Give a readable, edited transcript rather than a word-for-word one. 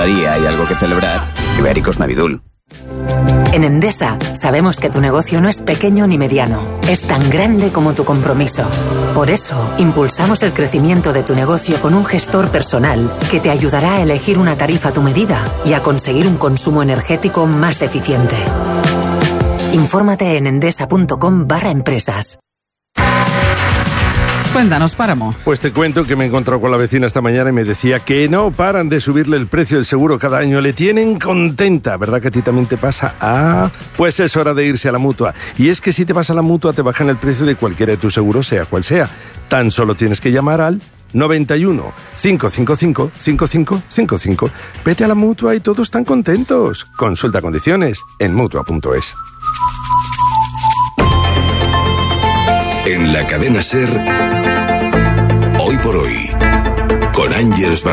Todavía hay algo que celebrar. Ibéricos Navidul. En Endesa sabemos que tu negocio no es pequeño ni mediano, es tan grande como tu compromiso. Por eso, impulsamos el crecimiento de tu negocio con un gestor personal que te ayudará a elegir una tarifa a tu medida y a conseguir un consumo energético más eficiente. Infórmate en endesa.com/empresas. Cuéntanos, Páramo. Pues te cuento que me he encontrado con la vecina esta mañana y me decía que no paran de subirle el precio del seguro cada año. Le tienen contenta, ¿verdad que a ti también te pasa? Pues es hora de irse a la Mutua. Y es que si te vas a la Mutua te bajan el precio de cualquiera de tus seguros, sea cual sea. Tan solo tienes que llamar al 91 555 5555. Vete a la Mutua y todos están contentos. Consulta condiciones en Mutua.es. En la cadena SER, Hoy por Hoy, con Ángeles